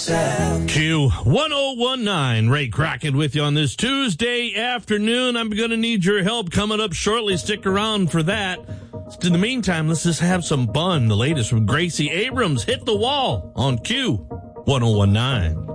Q1019, Ray Crockett with you on this Tuesday afternoon. I'm going to need your help coming up shortly. Stick around for that. In the meantime, let's just have some fun. The latest from Gracie Abrams, Hit the Wall on Q1019.